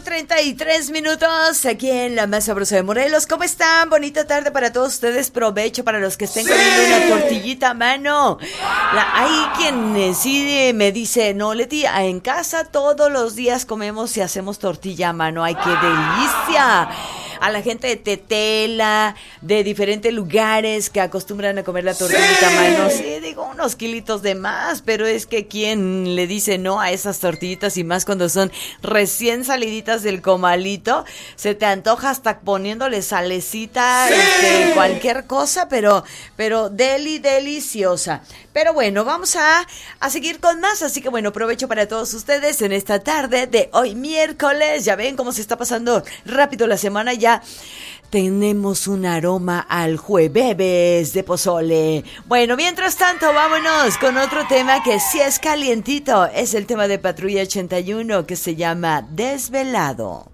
8:33 aquí en la más sabrosa de Morelos. ¿Cómo están? Bonita tarde para todos ustedes. Provecho para los que estén comiendo una tortillita a mano. Hay quien sí me dice, no, Leti, en casa todos los días comemos y hacemos tortilla a mano. ¡Ay, qué delicia! A la gente de Tetela, de diferentes lugares que acostumbran a comer la tortillita a mano. Sí, digo, unos kilitos de más, pero es que ¿quién le dice no a esas tortillitas? Y más cuando son recién saliditas del comalito, se te antoja hasta poniéndole salecita, cualquier cosa, pero deliciosa. Pero bueno, vamos a seguir con más, así que bueno, provecho para todos ustedes en esta tarde de hoy miércoles. Ya ven cómo se está pasando rápido la semana, ya tenemos un aroma al jueves de pozole. Bueno, mientras tanto, vámonos con otro tema que sí es calientito. Es el tema de Patrulla 81 que se llama Desvelado.